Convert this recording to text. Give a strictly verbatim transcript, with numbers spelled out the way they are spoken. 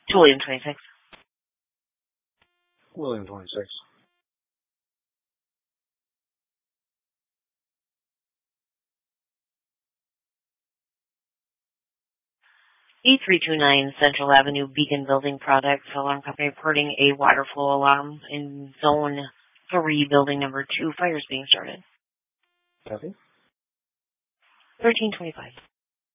To William twenty-six. William twenty-six. E three two nine Central Avenue Beacon Building Products. Alarm company reporting a water flow alarm in Zone three, Building Number two. Fires being started. Copy. thirteen twenty-five.